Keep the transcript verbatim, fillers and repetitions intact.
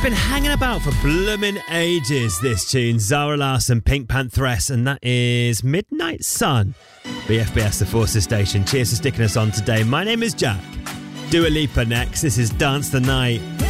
been hanging about for bloomin' ages, this tune. Zara Larsson, Pink Pantheress, and that is Midnight Sun. B F B S, the Forces Station. Cheers for sticking us on today. My name is Jack. Dua Lipa next. This is Dance the Night.